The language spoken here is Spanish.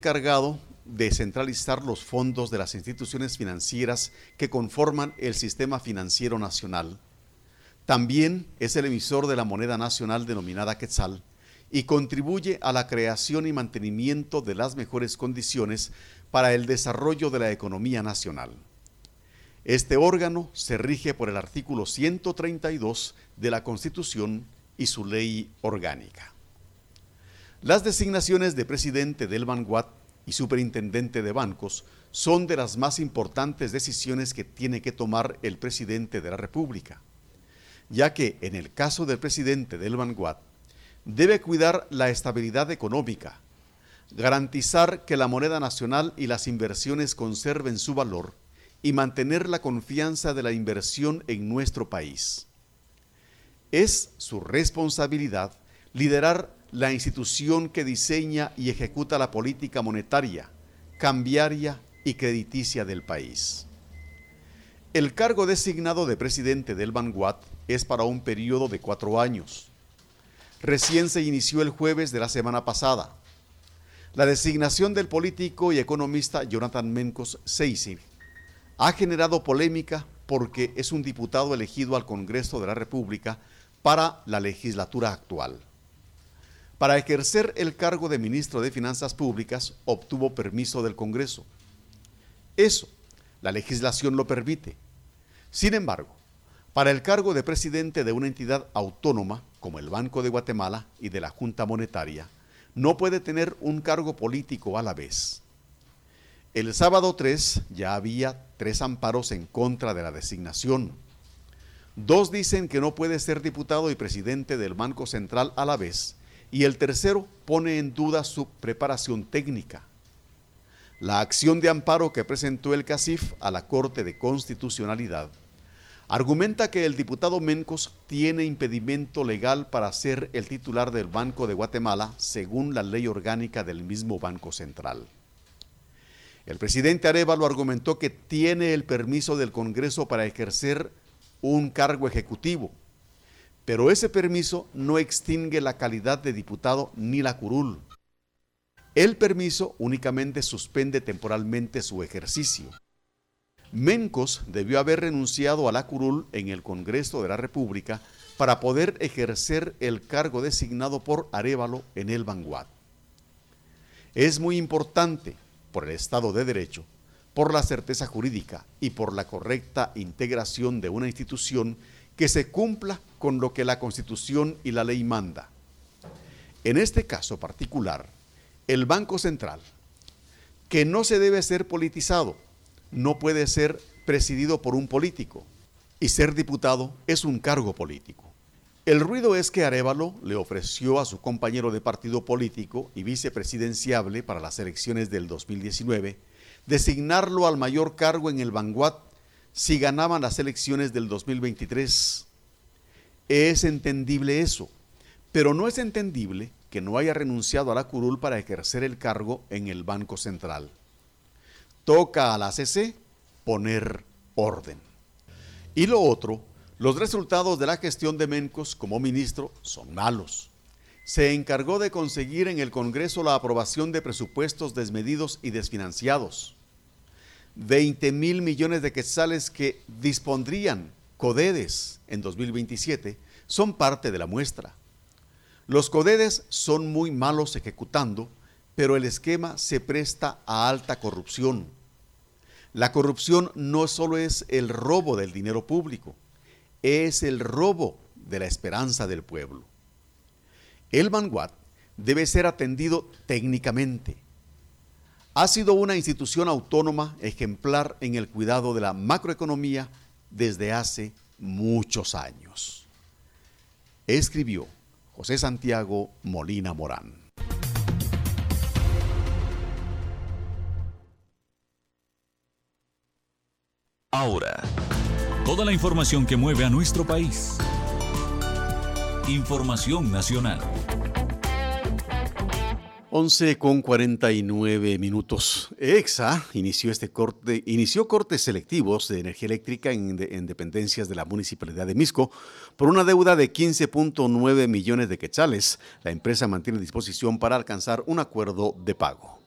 encargado de centralizar los fondos de las instituciones financieras que conforman el sistema financiero nacional. También es el emisor de la moneda nacional denominada quetzal y contribuye a la creación y mantenimiento de las mejores condiciones para el desarrollo de la economía nacional. Este órgano se rige por el artículo 132 de la Constitución y su ley orgánica. Las designaciones de presidente del Banguat y superintendente de bancos son de las más importantes decisiones que tiene que tomar el presidente de la República, ya que en el caso del presidente del Banguat debe cuidar la estabilidad económica, garantizar que la moneda nacional y las inversiones conserven su valor y mantener la confianza de la inversión en nuestro país. Es su responsabilidad liderar la institución que diseña y ejecuta la política monetaria, cambiaria y crediticia del país. El cargo designado de presidente del Banguat es para un periodo de 4 años. Recién se inició el jueves de la semana pasada. La designación del político y economista Jonathan Mencos Seisig ha generado polémica porque es un diputado elegido al Congreso de la República para la legislatura actual. Para ejercer el cargo de ministro de Finanzas Públicas obtuvo permiso del Congreso. Eso, la legislación lo permite. Sin embargo, para el cargo de presidente de una entidad autónoma, como el Banco de Guatemala y de la Junta Monetaria, no puede tener un cargo político a la vez. El sábado 3 ya había 3 amparos en contra de la designación. 2 dicen que no puede ser diputado y presidente del Banco Central a la vez, y el tercero pone en duda su preparación técnica. La acción de amparo que presentó el CACIF a la Corte de Constitucionalidad argumenta que el diputado Mencos tiene impedimento legal para ser el titular del Banco de Guatemala según la ley orgánica del mismo Banco Central. El presidente Arévalo argumentó que tiene el permiso del Congreso para ejercer un cargo ejecutivo, pero ese permiso no extingue la calidad de diputado ni la curul. El permiso únicamente suspende temporalmente su ejercicio. Mencos debió haber renunciado a la curul en el Congreso de la República para poder ejercer el cargo designado por Arévalo en el Banguat. Es muy importante, por el Estado de Derecho, por la certeza jurídica y por la correcta integración de una institución que se cumpla con lo que la Constitución y la ley manda. En este caso particular, el Banco Central, que no se debe ser politizado, no puede ser presidido por un político, y ser diputado es un cargo político. El ruido es que Arévalo le ofreció a su compañero de partido político y vicepresidenciable para las elecciones del 2019 designarlo al mayor cargo en el Banguat si ganaban las elecciones del 2023. Es entendible eso, pero no es entendible que no haya renunciado a la curul para ejercer el cargo en el Banco Central. Toca a la CC poner orden. Y lo otro, los resultados de la gestión de Mencos como ministro son malos. Se encargó de conseguir en el Congreso la aprobación de presupuestos desmedidos y desfinanciados. 20,000 millones de quetzales que dispondrían CODEDES en 2027 son parte de la muestra. Los CODEDES son muy malos ejecutando, pero el esquema se presta a alta corrupción. La corrupción no solo es el robo del dinero público, es el robo de la esperanza del pueblo. El Banguat debe ser atendido técnicamente. Ha sido una institución autónoma ejemplar en el cuidado de la macroeconomía desde hace muchos años. Escribió José Santiago Molina Morán. Ahora, toda la información que mueve a nuestro país. Información nacional. 11:49. EXA inició cortes selectivos de energía eléctrica en dependencias de la Municipalidad de Mixco por una deuda de 15.9 millones de quetzales. La empresa mantiene disposición para alcanzar un acuerdo de pago.